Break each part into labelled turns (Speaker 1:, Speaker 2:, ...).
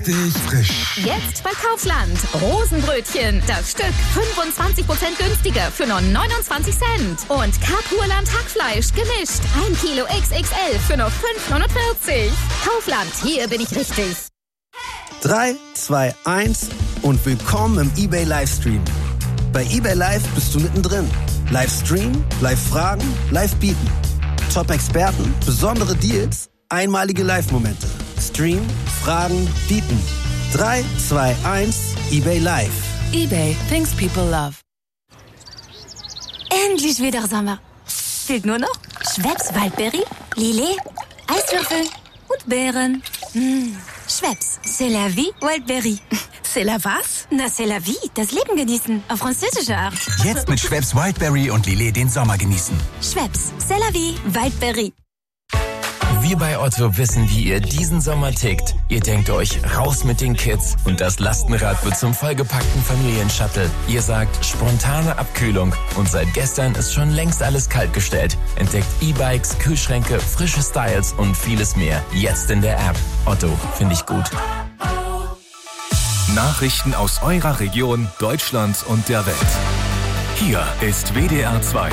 Speaker 1: Richtig frisch.
Speaker 2: Jetzt bei Kaufland. Rosenbrötchen. Das Stück 25% günstiger für nur 29 Cent. Und Kapurland Hackfleisch gemischt. 1 Kilo XXL für nur 5,49. Kaufland, hier bin ich richtig.
Speaker 3: 3, 2, 1 und willkommen im eBay Livestream. Bei eBay Live bist du mittendrin. Livestream, Live-Fragen, Live-Bieten. Top-Experten, besondere Deals, einmalige Live-Momente. Stream, Fragen, Bieten. 3, 2, 1, eBay Live.
Speaker 4: eBay, things people love.
Speaker 5: Endlich wieder Sommer. Fehlt nur noch Schweppes Waldbeere, Lillet, Eiswürfel und Beeren. Schweppes, c'est la vie Wildberry.
Speaker 4: C'est la was?
Speaker 5: Na, c'est la vie, das Leben genießen, auf französische Art.
Speaker 6: Jetzt mit Schweppes Wildberry und Lillet den Sommer genießen.
Speaker 5: Schweppes, c'est la vie Wildberry.
Speaker 7: Wir bei Otto wissen, wie ihr diesen Sommer tickt. Ihr denkt euch, raus mit den Kids und das Lastenrad wird zum vollgepackten Familienshuttle. Ihr sagt, spontane Abkühlung und seit gestern ist schon längst alles kaltgestellt. Entdeckt E-Bikes, Kühlschränke, frische Styles und vieles mehr. Jetzt in der App. Otto, finde ich gut.
Speaker 8: Nachrichten aus eurer Region, Deutschland und der Welt. Hier ist WDR 2.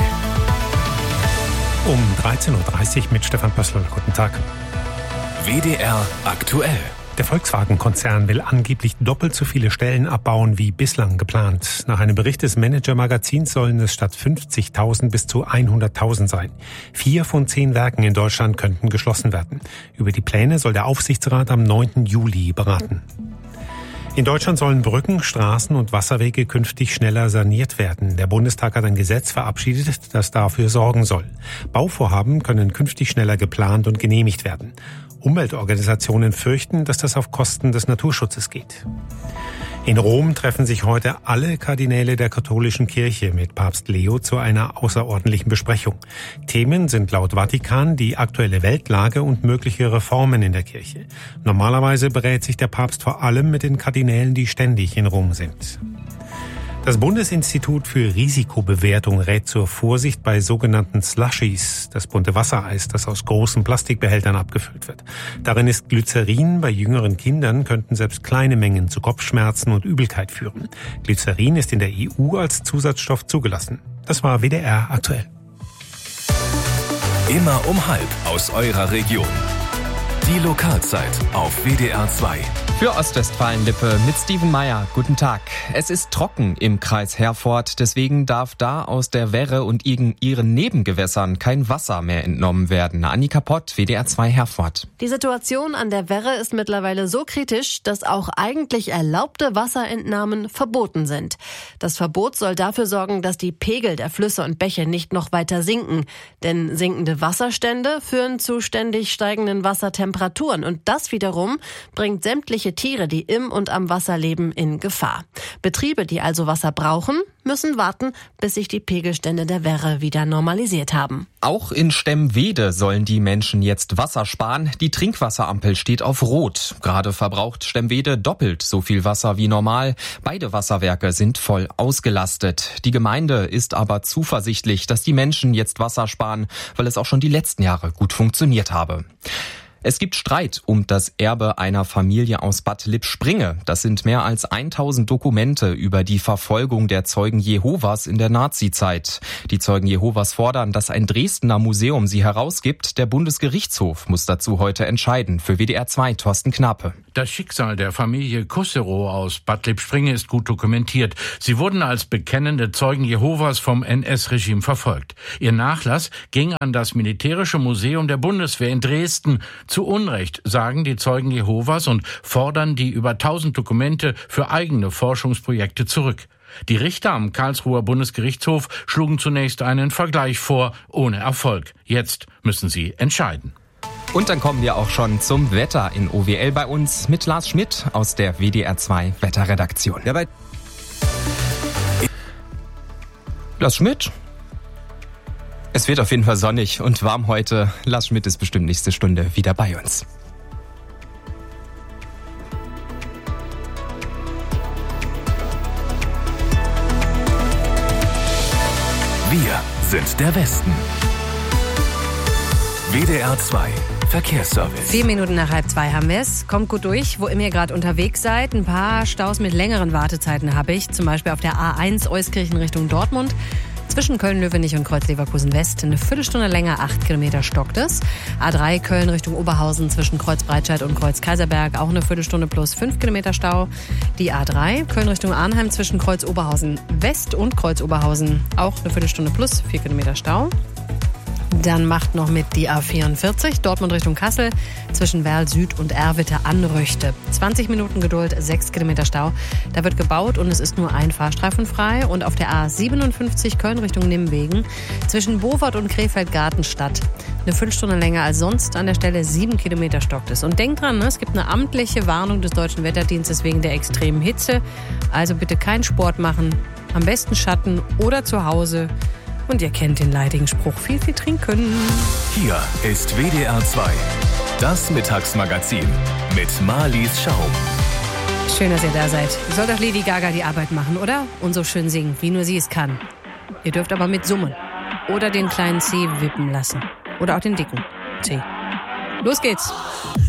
Speaker 9: Um 13.30 Uhr mit Stefan Pössl. Guten Tag.
Speaker 8: WDR aktuell.
Speaker 9: Der Volkswagen-Konzern will angeblich doppelt so viele Stellen abbauen wie bislang geplant. Nach einem Bericht des Manager-Magazins sollen es statt 50.000 bis zu 100.000 sein. 4 von 10 Werken in Deutschland könnten geschlossen werden. Über die Pläne soll der Aufsichtsrat am 9. Juli beraten. In Deutschland sollen Brücken, Straßen und Wasserwege künftig schneller saniert werden. Der Bundestag hat ein Gesetz verabschiedet, das dafür sorgen soll. Bauvorhaben können künftig schneller geplant und genehmigt werden. Umweltorganisationen fürchten, dass das auf Kosten des Naturschutzes geht. In Rom treffen sich heute alle Kardinäle der katholischen Kirche mit Papst Leo zu einer außerordentlichen Besprechung. Themen sind laut Vatikan die aktuelle Weltlage und mögliche Reformen in der Kirche. Normalerweise berät sich der Papst vor allem mit den Kardinälen, die ständig in Rom sind. Das Bundesinstitut für Risikobewertung rät zur Vorsicht bei sogenannten Slushies, das bunte Wassereis, das aus großen Plastikbehältern abgefüllt wird. Darin ist Glycerin. Bei jüngeren Kindern könnten selbst kleine Mengen zu Kopfschmerzen und Übelkeit führen. Glycerin ist in der EU als Zusatzstoff zugelassen. Das war WDR aktuell.
Speaker 8: Immer um 12:30 aus eurer Region. Die Lokalzeit auf WDR 2.
Speaker 10: Für Ostwestfalen-Lippe mit Steven Meyer. Guten Tag. Es ist trocken im Kreis Herford, deswegen darf da aus der Werre und ihren Nebengewässern kein Wasser mehr entnommen werden. Annika Pott, WDR 2 Herford.
Speaker 11: Die Situation an der Werre ist mittlerweile so kritisch, dass auch eigentlich erlaubte Wasserentnahmen verboten sind. Das Verbot soll dafür sorgen, dass die Pegel der Flüsse und Bäche nicht noch weiter sinken. Denn sinkende Wasserstände führen zu ständig steigenden Wassertemperaturen und das wiederum bringt sämtliche Tiere, die im und am Wasser leben, in Gefahr. Betriebe, die also Wasser brauchen, müssen warten, bis sich die Pegelstände der Werre wieder normalisiert haben.
Speaker 10: Auch in Stemwede sollen die Menschen jetzt Wasser sparen. Die Trinkwasserampel steht auf Rot. Gerade verbraucht Stemwede doppelt so viel Wasser wie normal. Beide Wasserwerke sind voll ausgelastet. Die Gemeinde ist aber zuversichtlich, dass die Menschen jetzt Wasser sparen, weil es auch schon die letzten Jahre gut funktioniert habe. Es gibt Streit um das Erbe einer Familie aus Bad Lippspringe. Das sind mehr als 1000 Dokumente über die Verfolgung der Zeugen Jehovas in der Nazizeit. Die Zeugen Jehovas fordern, dass ein Dresdner Museum sie herausgibt. Der Bundesgerichtshof muss dazu heute entscheiden. Für WDR 2 Thorsten Knape.
Speaker 12: Das Schicksal der Familie Kusserow aus Bad Lippspringe ist gut dokumentiert. Sie wurden als bekennende Zeugen Jehovas vom NS-Regime verfolgt. Ihr Nachlass ging an das Militärische Museum der Bundeswehr in Dresden. Zu Unrecht, sagen die Zeugen Jehovas und fordern die über 1000 Dokumente für eigene Forschungsprojekte zurück. Die Richter am Karlsruher Bundesgerichtshof schlugen zunächst einen Vergleich vor, ohne Erfolg. Jetzt müssen sie entscheiden.
Speaker 10: Und dann kommen wir auch schon zum Wetter in OWL bei uns mit Lars Schmidt aus der WDR 2 Wetterredaktion. Ja, Lars Schmidt? Es wird auf jeden Fall sonnig und warm heute. Lars Schmidt ist bestimmt nächste Stunde wieder bei uns.
Speaker 8: Wir sind der Westen. WDR 2 Verkehrsservice.
Speaker 1: 4 Minuten nach 1:30 haben wir es. Kommt gut durch, wo immer ihr gerade unterwegs seid. Ein paar Staus mit längeren Wartezeiten habe ich. Zum Beispiel auf der A1 Euskirchen Richtung Dortmund. Zwischen Köln-Löwenich und Kreuz-Leverkusen-West eine Viertelstunde länger, 8 Kilometer stockt es. A3 Köln Richtung Oberhausen zwischen Kreuz-Breitscheid und Kreuz-Kaiserberg auch eine Viertelstunde plus 5 Kilometer Stau. Die A3 Köln Richtung Arnheim zwischen Kreuz-Oberhausen-West und Kreuz-Oberhausen auch eine Viertelstunde plus 4 Kilometer Stau. Dann macht noch mit die A44 Dortmund Richtung Kassel zwischen Werl Süd und Erwitte Anröchte. 20 Minuten Geduld, 6 Kilometer Stau. Da wird gebaut und es ist nur ein Fahrstreifen frei. Und auf der A57 Köln Richtung Nimwegen zwischen Bovard und Krefeld-Gartenstadt eine Viertelstunde länger als sonst. An der Stelle 7 Kilometer stockt es. Und denkt dran, es gibt eine amtliche Warnung des Deutschen Wetterdienstes wegen der extremen Hitze. Also bitte keinen Sport machen, am besten Schatten oder zu Hause. Und ihr kennt den leidigen Spruch, viel trinken.
Speaker 8: Hier ist WDR 2, das Mittagsmagazin mit Marlies Schaum.
Speaker 1: Schön, dass ihr da seid. Soll doch Lady Gaga die Arbeit machen, oder? Und so schön singen, wie nur sie es kann. Ihr dürft aber mit summen. Oder den kleinen C wippen lassen. Oder auch den dicken C. Los geht's.